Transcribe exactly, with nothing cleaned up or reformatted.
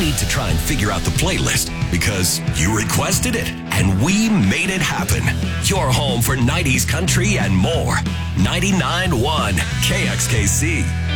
need to try and figure out the playlist because you requested it and we made it happen. Your home for nineties country and more. ninety-nine point one K X K C.